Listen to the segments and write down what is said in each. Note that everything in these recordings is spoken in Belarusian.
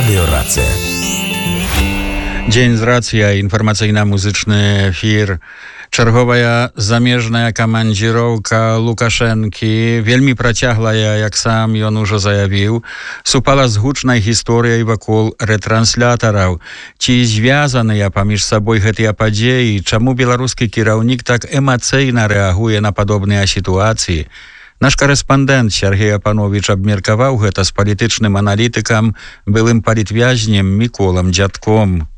Радыё Рацыя. Дзень з рацыя, інфармацыйна-музычны эфір. Чарговая замежная камандзіроўка Лукашэнкі, вельмі працяглая, як сам ён ужо заявіў, супала з гучнай гісторыяй вакол рэтранслятораў. Ці звязаныя паміж сабой гэтыя падзеі, чаму беларускі кіраўнік так эмацыйна рэагуе на падобныя сітуацыі? Наш корэспандэнт Сергей Апанович абмеркаваў гэта з палітычным аналітыкам, былым палітвязнем Міколам Дзядком.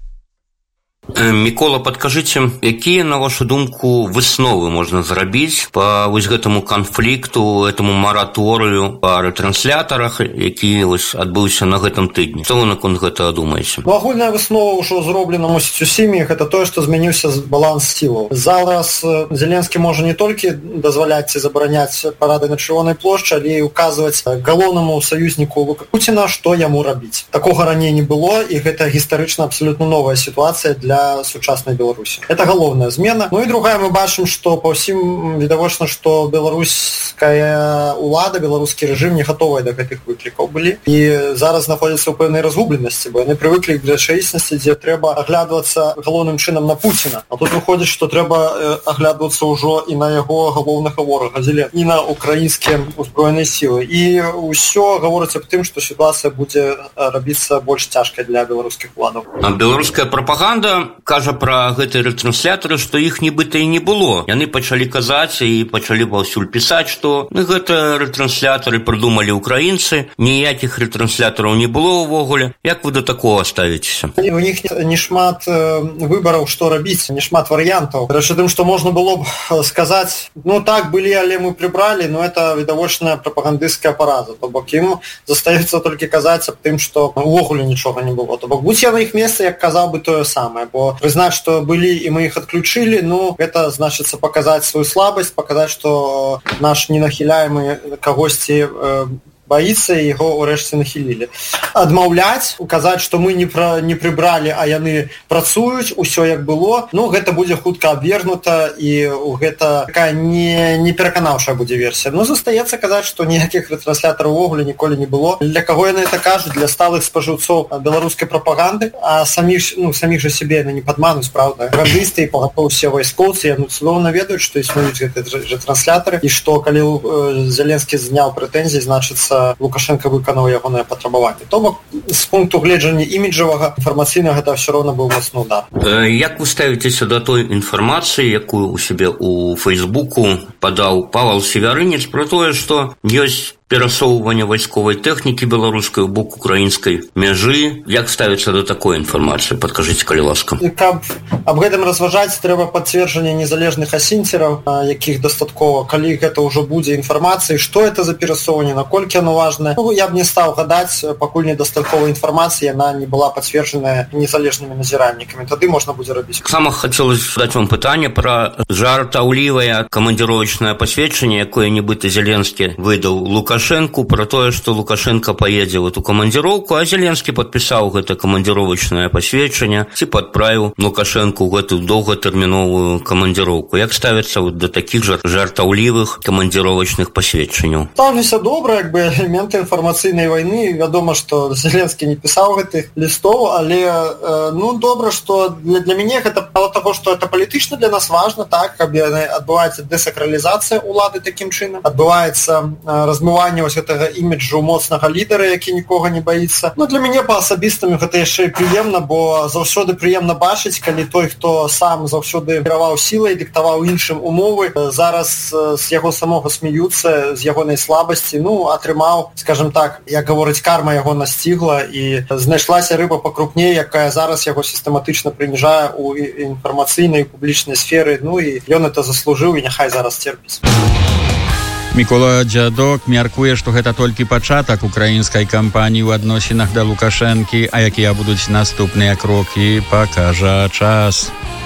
Мікола, падкажыце, якія, на вашу думку, высновы можна зрабіць па вось гэтаму канфлікту, этому мараторыю па рэтрансляторах, які адбыўся на гэтым тыдні? Што вы наконт гэтага думаеце? Агульная выснова ўжо зроблена, мусіць, усімі, гэта тое, што змяніўся баланс сілаў. Зараз Зеленскі можа не толькі дазваляць ці забараняць парады на Чырвонай плошчы, але і указваць галоўнаму саюзніку Пуціна, што яму рабіць. Такога раней не было, і гэта гістарычна абсалютна новая сітуацыя для сучаснай Беларусі. Это галоўная змена. Ну і другая, мы бачым, што па ўсім відавочна, што беларуская ўлада, беларускі рэжым не гатовыя да гэтых выклікаў былі. І зараз знаходзяцца ў пэўнай разгубленасці, бо яны прывыклі к рэчаіснасці, дзе трэба аглядвацца галоўным чынам на Пуціна. А тут выходзіць, што трэба аглядвацца ўжо і на яго галоўнага ворага, і на украінскія узброеныя сілы. І ўсё гаворыць аб тым, што сітуацыя будзе рабіцца больш цяжкай для беларускіх уладаў. А беларуская прапаганда кажа пра гэтыя рэтрансляторы, што іх нібыта і не было. Яны пачалі казаць і пачалі паўсюль пісаць, што гэта рэтрансляторы прыдумалі украінцы, ніякіх рэтранслятораў не было ўвогуле. Як вы да такога ставіцеся? У них не шмат выбараў, што рабіць, не шмат варыянтаў. Рэч у тым, што можна было б сказаць, ну так, былі, але мы прыбралі, но это відавочная прапагандысцкая параза. То бок ім застаецца толькі казаць аб тым, што ўвогуле нічога не было. То бок будь я на іх месцы, як казаў бы тое самае. Бо прызнаць, што былі і мы іх адключылі, ну, гэта значыцца паказаць сваю слабасць, паказаць, што наш ненахіляемы кагосьці баіцца, і яго ўрэшце нахілілі. Адмаўляць, указаць, што мы не прыбралі, а яны працуюць, усё як было, ну, гэта будзе хутка абвергнута, і гэта такая не пераканаўшая будзе версія. Ну, застаецца казаць, што ніякіх рэтранслятораў увогуле ніколі не было. Для каго яны это кажуць? Для сталых спажыўцоў беларускай прапаганды, а саміх жа сябе яны не падмануць, правда? Прапагандысты і пагатоў усе вайскоўцы, яны цудоўна ведаюць, што існуюць гэтыя рэтрансляторы, і што калі Зеленскі зняў прэтэнзіі, значыцца, Лукашенко выканаў ягонае патрабаванне. То бок, з пункту гледжання іміджавага, інфармацыйнага, гэта ўсё роўна быў моцны удар. Як вы ставіцеся да той інфармацыі, якую ў сябе ў Фейсбуку падаў Павел Севярынец, пра тое, што ёсць перасоўванне вайсковай тэхнікі беларускай у бок украінскай мяжы? Як ставіцца да такой інфармацыі? Падкажыце, калі ласка. Каб аб гэтым разважаць, трэба пацверджанне незалежных асінцераў, якіх дастаткова. Калі гэта ўжо будзе інфармацыі, што это за перасоўванне, наколькі яно важнае. Ну, я б не стаў гадаць, пакуль недастаткова інфармацыі, яна не была пацверджаная незалежнымі назіральнікамі. Тады можна будзе рабіць. Сама хацелася задаць вам пытанне пра жартаўлівае камандзіровачнае пасведчанне, якое нібыта Зеленскі выдаў Лукашенку, про тое, што Лукашенко паедзе в эту камандзіроўку, а Зеленскі падпісаў гэта камандзіровачнае пасведчанне ці падправіў Лукашенку ў гэтую доўгатэрміновую камандзіроўку. Як ставіцца да такіх жартаўлівых камандзіровачных пасведчанняў? Ставлюся добра, як бы элементы інфармацыйнай вайны. Вядома, што Зеленскі не пісаў гэтых лістоў, але ну добра, што для мяне гэта мало таго, што это палітычна для нас важна, так, каб адбываецца дэсакралізацыя улады такім чынам, адбываецца размыванне вось гэтага іміджу моцнага лідара, які нікога не баіцца. Ну, для мяне па асабістаму гэта яшчэ і прыемна, бо заўсёды прыемна бачыць, калі той, хто сам заўсёды кіраваў сілай, дыктаваў іншым умовы, зараз з яго самога смеюцца, з ягонай слабасці, ну, атрымаў, скажем так, як гаворыць, карма яго настигла, і знайшлася рыба пакрупней, якая зараз яго сістэматычна прыніжае ў інфармацыйнай публічнай сферы, ну, і ён это заслужыў, і няхай зараз церпіць. Мікола Дзядок мяркуе, што гэта толькі пачатак украінскай кампаніі ў адносінах да Лукашэнкі, а якія будуць наступныя крокі, пакажа час.